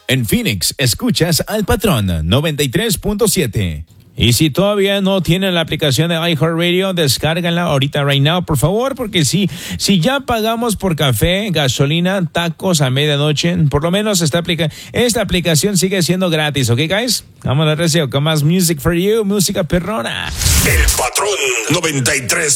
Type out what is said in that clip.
En Phoenix, escuchas al Patrón 93.7. Y si todavía no tienen la aplicación de iHeartRadio, descárganla ahorita, right now, por favor, porque si ya pagamos por café, gasolina, tacos a medianoche, por lo menos esta aplicación sigue siendo gratis, ¿ok, guys? Vamos a recio con más Music for You, música perrona. El Patrón 93.